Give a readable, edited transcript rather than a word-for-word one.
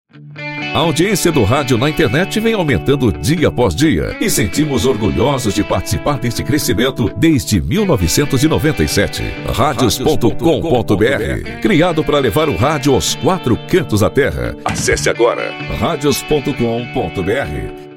A audiência do rádio na internet vem aumentando dia após dia e sentimos orgulhosos de participar deste crescimento desde 1997. Radios.com.br, criado para levar o rádio aos 4 cantos da terra. Acesse agora radios.com.br